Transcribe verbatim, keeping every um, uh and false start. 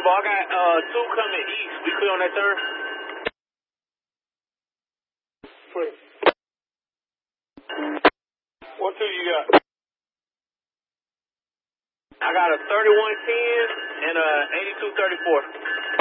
Bravo, I got uh two coming east. We clear on that third? Clear. What two you got? I got a thirty-one ten and a eighty-two thirty-four.